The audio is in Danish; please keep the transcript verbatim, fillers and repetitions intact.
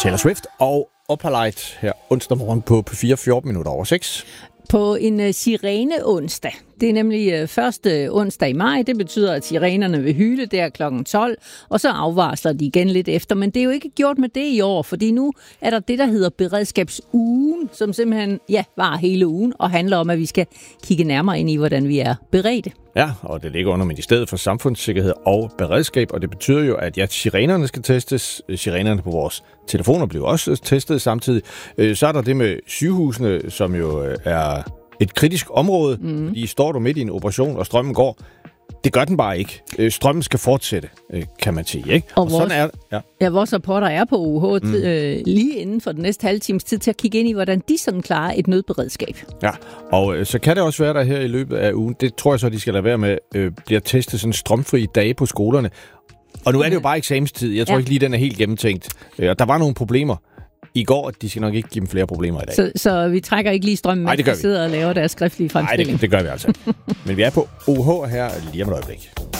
Taylor Swift og Opalite her onsdag morgen på P fire, fjorten minutter over seks. På en uh, sirene-onsdag. Det er nemlig uh, første onsdag i maj. Det betyder, at sirenerne vil hyle der klokken tolv, og så afvarsler de igen lidt efter. Men det er jo ikke gjort med det i år, fordi nu er der det, der hedder beredskabsugen, som simpelthen ja, var hele ugen, og handler om, at vi skal kigge nærmere ind i, hvordan vi er beredte. Ja, og det ligger under Ministeriet for Samfundssikkerhed og Beredskab, og det betyder jo, at ja, sirenerne skal testes. Sirenerne på vores telefoner bliver også testet samtidig. Så er der det med sygehusene, som jo er et kritisk område, mm. fordi står du midt i en operation, og strømmen går. Det gør den bare ikke. Strømmen skal fortsætte, kan man sige. Ikke? Og, og vores, sådan er ja. Ja, vores reporter er på U H mm. øh, lige inden for den næste halve times tid til at kigge ind i, hvordan de sådan klarer et nødberedskab. Ja, og øh, så kan det også være, der her i løbet af ugen, det tror jeg så, de skal lade være med, øh, bliver testet sådan strømfri dage på skolerne. Og nu er det jo bare eksamenstid. Jeg tror ja. ikke lige, den er helt gennemtænkt. Og der var nogle problemer i går, at de skal nok ikke give dem flere problemer i dag. Så, så vi trækker ikke lige strømmen, mens de sidder og laver deres skriftlige fremstilling? Nej, det, det gør vi altså. Men vi er på O H her lige om et øjeblik.